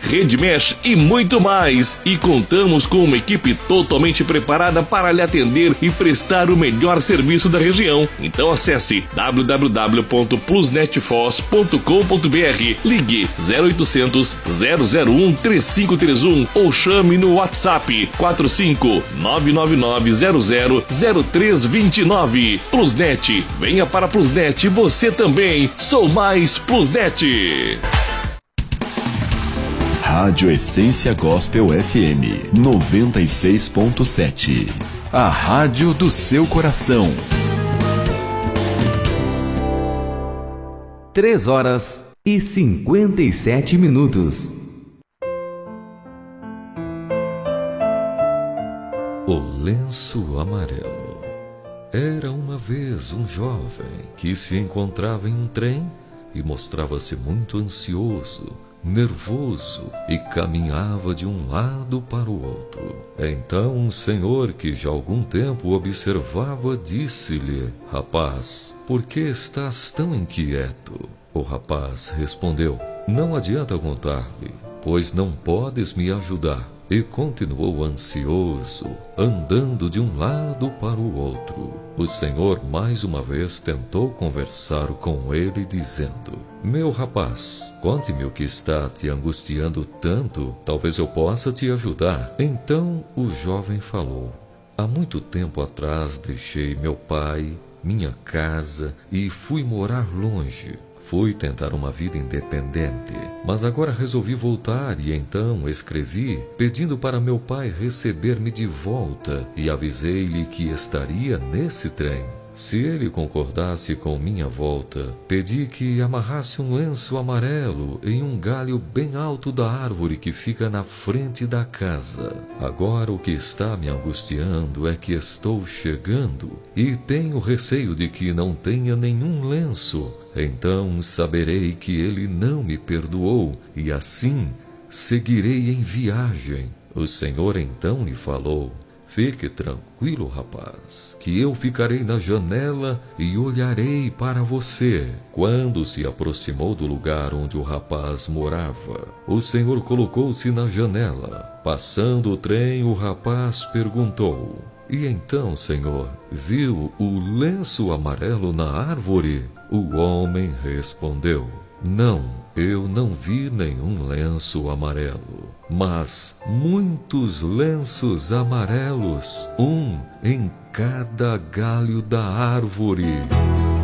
rede mesh e muito mais. E contamos com uma equipe totalmente preparada para lhe atender e prestar o melhor serviço da região. Então acesse www.plusnetfoz.com.br, ligue 0800 001 3531 ou chame no WhatsApp 45 999 00 0329. Plusnet, venha para Plusnet você também. Sou mais Plusnet. Rádio Essência Gospel FM 96.7. A rádio do seu coração. 3h57. O lenço amarelo. Era uma vez um jovem que se encontrava em um trem e mostrava-se muito ansioso, nervoso e caminhava de um lado para o outro. Então um senhor que já há algum tempo observava disse-lhe: Rapaz, por que estás tão inquieto? O rapaz respondeu: Não adianta contar-lhe, pois não podes me ajudar. E continuou ansioso, andando de um lado para o outro. O senhor mais uma vez tentou conversar com ele, dizendo: Meu rapaz, conte-me o que está te angustiando tanto, talvez eu possa te ajudar. Então o jovem falou: Há muito tempo atrás deixei meu pai, minha casa e fui morar longe. Fui tentar uma vida independente, mas agora resolvi voltar e então escrevi pedindo para meu pai receber-me de volta e avisei-lhe que estaria nesse trem. Se ele concordasse com minha volta, pedi que amarrasse um lenço amarelo em um galho bem alto da árvore que fica na frente da casa. Agora o que está me angustiando é que estou chegando e tenho receio de que não tenha nenhum lenço. Então saberei que ele não me perdoou e assim seguirei em viagem. O Senhor então lhe falou: Fique tranquilo, rapaz, que eu ficarei na janela e olharei para você. Quando se aproximou do lugar onde o rapaz morava, o senhor colocou-se na janela. Passando o trem, o rapaz perguntou: E então, senhor, viu o lenço amarelo na árvore? O homem respondeu: Não, eu não vi nenhum lenço amarelo, mas muitos lenços amarelos, um em cada galho da árvore.